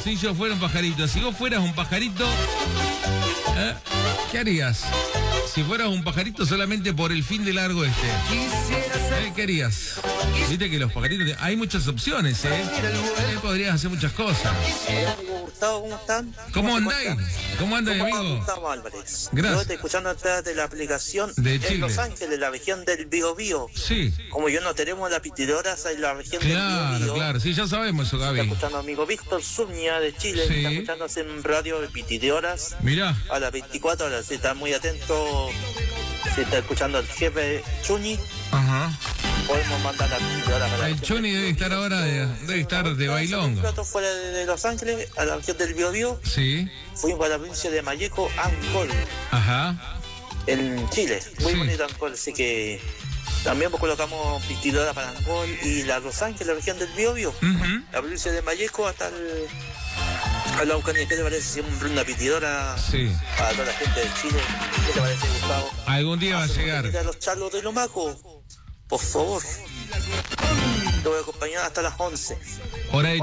Si yo fuera un pajarito, si vos fueras un pajarito, ¿qué harías? Si fueras un pajarito solamente por el fin de largo este, ¿qué harías? Viste que los pajaritos, hay muchas opciones, podrías hacer muchas cosas. Amigo Gustavo, ¿cómo están? ¿Cómo andáis? ¿Cómo andáis, ¿Cómo va, amigo? Gustavo Álvarez? Gracias. Yo estoy escuchando a través de la aplicación De en Chile. Los Ángeles, la región del Biobío. Sí. Como yo no tenemos la pitidoras en la región del Biobío. Claro, sí, ya sabemos eso, Está Gaby. escuchando a amigo Víctor Zúñiga de Chile, Sí. está escuchando en radio de pitidoras Mirá, a las 24 horas. Si está muy atento, si está escuchando al jefe Chuni, ajá. podemos mandar la pitidora para la El región Choni del debe estar Biobío. ahora, debe estar de Un bailongo. plato fuera de Los Ángeles, a la región del Biobío. Sí, Fuimos a la provincia de Malleco, Angol, ajá. en Chile. Muy Sí. bonito Angol, así que también pues colocamos pitidora para Angol y la Los Ángeles, la región del Biobío. Ujú. La provincia de Malleco hasta a la Ucrania. ¿Qué te parece siempre una pitidora Sí. para toda la gente de Chile? ¿Qué te parece, Gustavo? Algún día va a Hacemos llegar. venir a los charlos de Lomaco, por favor. Te voy a acompañar hasta las 11. Hora de